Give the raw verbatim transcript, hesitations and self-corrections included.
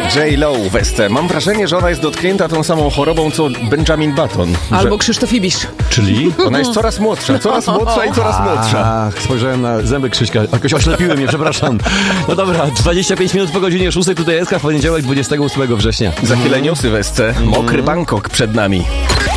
J-Lo Westę. Mam wrażenie, że ona jest dotknięta tą samą chorobą, co Benjamin Button. Albo że Krzysztof Ibisz. Czyli? ona jest coraz młodsza, coraz młodsza i coraz młodsza. Ach, spojrzałem na zęby Krzyśka. Jakoś oślepiły mnie, przepraszam. No dobra, dwadzieścia pięć minut po godzinie szóstej. Tutaj S K w poniedziałek, dwudziestego ósmego września. Za chwilę newsy w Sylwestrze. Mokry Bangkok przed nami.